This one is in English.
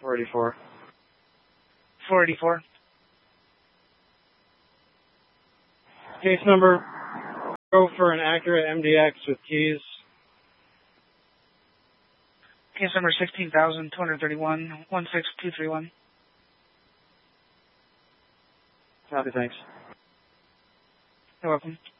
484. 484. Case number, go for an Acura MDX with keys. Case number 16,231, 16231. Copy, thanks. You're welcome.